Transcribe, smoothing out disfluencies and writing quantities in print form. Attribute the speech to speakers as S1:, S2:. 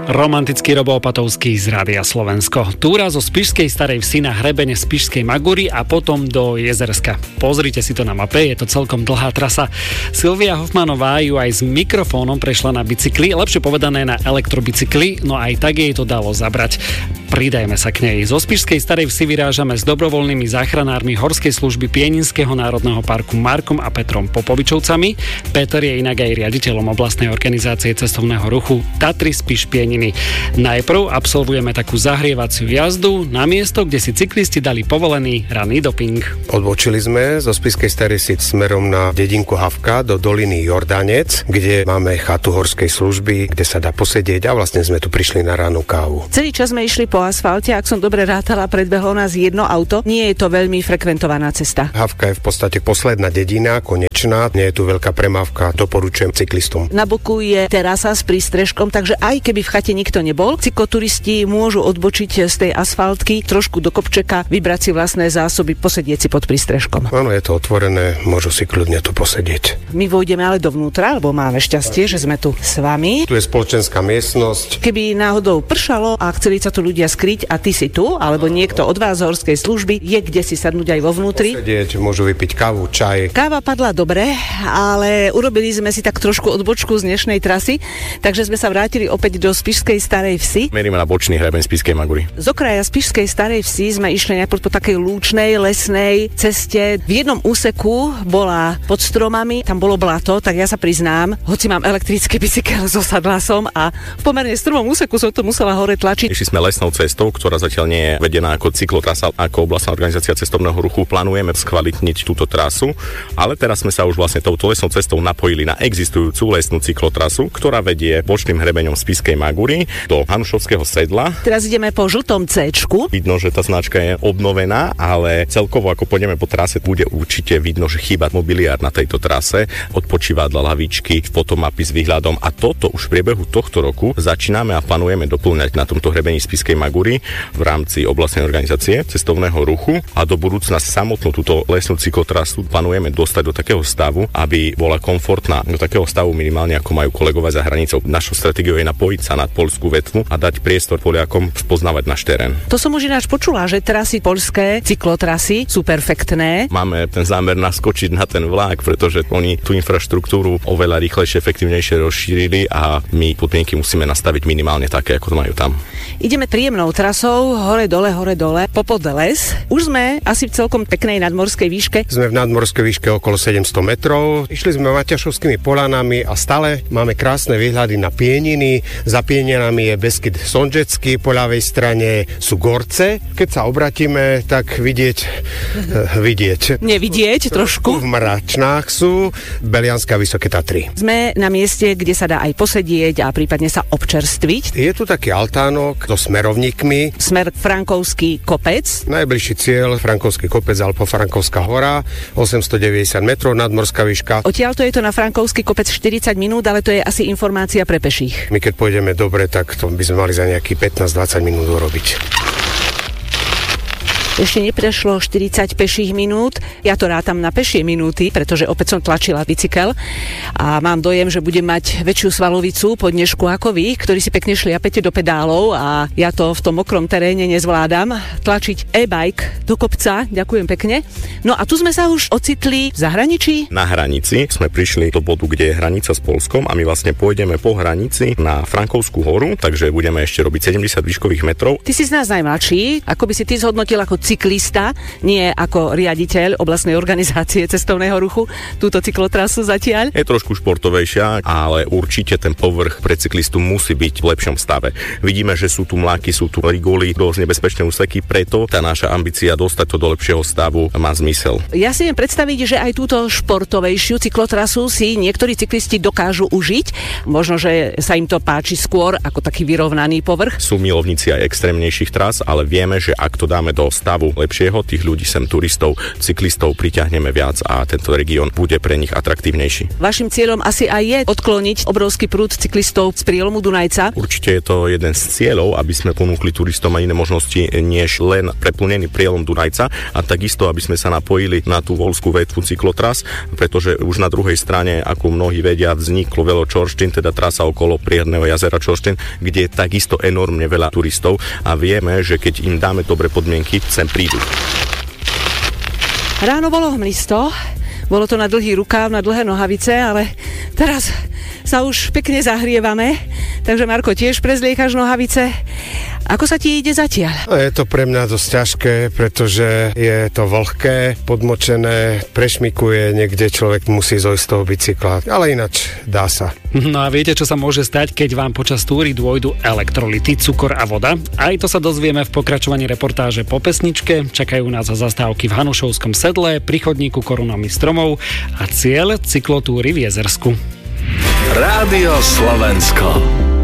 S1: Romantický Robo Opatovský z Rádia Slovensko. Túra zo Spišskej Starej Vsi na hrebene Spišskej Magúry a potom do Jezerska. Pozrite si to na mape, je to celkom dlhá trasa. Silvia Hofmanová ju aj s mikrofónom prešla na bicykli, lepšie povedané na elektrobicykli, no aj tak jej to dalo zabrať. Pridajme sa k nej. Zo Spišskej Starej Vsi vyrážame s dobrovoľnými záchranármi Horskej služby Pieninského národného parku Markom a Petrom Popovičovcami. Peter je inak aj riaditeľom oblastnej organizácie cestovného ruchu Tatry Spiš Pieniny. Najprv absolvujeme takú zahrievaciu jazdu na miesto, kde si cyklisti dali povolený ranný doping.
S2: Odbočili sme zo Spišskej Starej Vsi smerom na dedinku Havka do doliny Jordanec, kde máme chatu Horskej služby, kde sa dá posedieť a vlastne sme tu prišli na rannú kávu.
S3: Celý čas sme išli po asfalte, ak som dobre rátala, predbehlo nás jedno auto. Nie je to veľmi frekventovaná cesta.
S2: Havka je v podstate posledná dedina, konečná, nie je tu veľká premávka, doporučujem cyklistom.
S3: Na boku je terasa s prístrežkom, takže aj keby v chate nikto nebol, cykloturisti môžu odbočiť z tej asfaltky trošku do kopčeka, vybrať si vlastné zásoby, posedieť si pod prístrežkom.
S2: Áno, je to otvorené, môžu si kľudne tu posedieť.
S3: My vojdeme ale dovnútra, lebo máme šťastie, že sme tu s vami.
S2: Tu je spoločenská miestnosť.
S3: Keby náhodou pršalo a chceli sa tu ľudia skryť a ty si tu, alebo niekto od vás z horskej služby, je kde si sadnúť aj vo vnútri.
S2: Posedieť, môžu vypiť kávu, čaj.
S3: Káva padla dobre, ale urobili sme si tak trošku odbočku z dnešnej trasy, takže sme sa vrátili opäť do Spišskej Starej Vsi.
S4: Meríme na bočný hrebeň Spišskej Magúry.
S3: Z okraja Spišskej Starej Vsi sme išli najprv po takej lúčnej, lesnej ceste. V jednom úseku bola pod stromami, tam bolo blato, tak ja sa priznám, hoci mám elektrický bicykel so sadlasom a v pomerne strmom úseku som to musela hore tlačiť.
S4: Išli sme lesnou cestou, ktorá zatiaľ nie je vedená ako cyklotrasa, ako oblastná organizácia cestovného ruchu. Plánujeme skvalitniť túto trasu, ale teraz sme sa už vlastne touto lesnou cestou napojili na existujúcu lesnú cyklotrasu, ktorá vedie bočným hrebeňom Spišskej Magúry do Hanušovského sedla.
S3: Teraz ideme po žltom C-čku.
S4: Vidno, že tá značka je obnovená, ale celkovo ako pôjdeme po trase, bude určite vidno, že chýba mobiliár na tejto trase, odpočívadla, lavičky, fotomapy s výhľadom a toto už v priebehu tohto roku začíname a plánujeme doplňať na tomto hrebení Spišskej Magúry v rámci oblastnej organizácie cestovného ruchu a do budúcna samotnú túto lesnú cyklotrasu plánujeme dostať do takého stavu, aby bola komfortná, do takého stavu minimálne ako majú kolegovia za hranicou. Našou stratégiou je napojiť sa na poľskú vetvu a dať priestor Poliakom spoznávať náš terén.
S3: To som už ináč počula, že trasy poľské, cyklotrasy sú perfektné.
S4: Máme ten zámer naskočiť na ten vlak, pretože oni tú infraštruktúru oveľa rýchlejšie, efektívnejšie rozšírili a my podmienky musíme nastaviť minimálne také, ako to majú tam.
S3: Ideme príjemnou trasou, hore dole, popod les. Už sme asi v celkom peknej nadmorskej výške.
S2: Sme v nadmorskej výške okolo 700 metrov. Išli sme Maťašovskými polanami a stále máme krásne výhľady na Pieniny. Za Pieninami je Beskyd Sonžecký, po ľavej strane sú Gorce. Keď sa obratíme, tak vidieť.
S3: Nevidieť trošku.
S2: V mračnách sú Belianské a Vysoké Tatry.
S3: Sme na mieste, kde sa dá aj posedieť a prípadne sa občerstviť.
S2: Je tu taký altánok so smerovníkmi.
S3: Smer Frankovský kopec.
S2: Najbližší cieľ Frankovský kopec alebo Frankovská hora, 890 metrov nadmorská výška.
S3: Odtiaľto je to na Frankovský kopec 40 minút, ale to je asi informácia pre peších.
S2: My keď pôjdeme dobre, tak to by sme mali za nejakých 15-20 minút urobiť.
S3: Ešte neprešlo 40 peších minút. Ja to rátam na pešie minúty, pretože opäť som tlačila bicykel a mám dojem, že budem mať väčšiu svalovicu po dnešku ako vy, ktorí si pekne šliapete do pedálov a ja to v tom mokrom teréne nezvládam. Tlačiť e-bike do kopca, ďakujem pekne. No a tu sme sa už ocitli v zahraničí.
S4: Na hranici sme prišli do bodu, kde je hranica s Poľskom a my vlastne pôjdeme po hranici na Frankovskú horu, takže budeme ešte robiť 70 výškových metrov.
S3: Ty si z nás najmladší, ako by si ty zhodnotil ako cyklista, nie ako riaditeľ oblastnej organizácie cestovného ruchu, túto cyklotrasu zatiaľ?
S4: Je trošku športovejšia, ale určite ten povrch pre cyklistu musí byť v lepšom stave. Vidíme, že sú tu mláky, sú tu rigoly, dosť nebezpečné úseky, preto tá naša ambícia dostať to do lepšieho stavu má zmysel.
S3: Ja si viem predstaviť, že aj túto športovejšiu cyklotrasu si niektorí cyklisti dokážu užiť. Možno, že sa im to páči skôr ako taký vyrovnaný povrch.
S4: Sú milovníci aj extrémnejších tras, ale vieme, že ak to dáme do stavu stavu lepšieho, tých ľudí sem turistov, cyklistov priťahneme viac a tento región bude pre nich atraktívnejší.
S3: Vašim cieľom asi aj je odkloniť obrovský prúd cyklistov z prielomu Dunajca.
S4: Určite je to jeden z cieľov, aby sme ponúkli turistom aj iné možnosti, než len preplnený prielom Dunajca, a takisto, aby sme sa napojili na tú voľskú vetvu cyklotras, pretože už na druhej strane, ako mnohí vedia, vzniklo Velo Čorštín, teda trasa okolo priehrného jazera Čorštín, kde je takisto enormne veľa turistov a vieme, že keď im dáme dobré podmienky, sem prídu.
S3: Ráno bolo hmlisto, bolo to na dlhý rukáv, na dlhé nohavice, ale teraz sa už pekne zahrievame, takže Marko, tiež prezliekaš nohavice. Ako sa ti ide zatiaľ?
S2: Je to pre mňa dosť ťažké, pretože je to vlhké, podmočené, prešmikuje, niekde človek musí zojsť z toho bicykla, ale ináč dá sa.
S1: No a viete, čo sa môže stať, keď vám počas túry dôjdu elektrolyty, cukor a voda? Aj to sa dozvieme v pokračovaní reportáže po pesničke. Čakajú nás zastávky v Hanušovskom sedle, pri chodníku korunami stromov a cieľ cyklotúry v Jezersku.
S5: Rádio Slovensko.